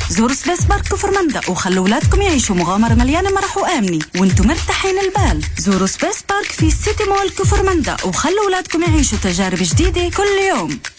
زوروا سبيس بارك كفر مندا وخلوا أولادكم يعيشوا مغامرة مليانة مرح وآمنة وانتم مرتاحين البال. زوروا سبيس بارك في سيتي مول كفر مندا وخلوا أولادكم يعيشوا تجارب جديدة كل يوم.